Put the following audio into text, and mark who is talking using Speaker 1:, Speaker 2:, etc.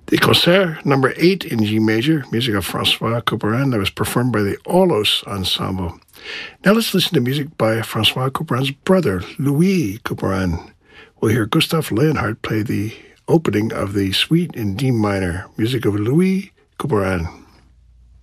Speaker 1: The Concert number 8 in G major, music of Francois Couperin, that was performed by the Aulos Ensemble. Now let's listen to music by Francois Couperin's brother, Louis Couperin. We'll hear Gustav Leonhardt play the opening of the suite in D minor, music of Louis Couperin.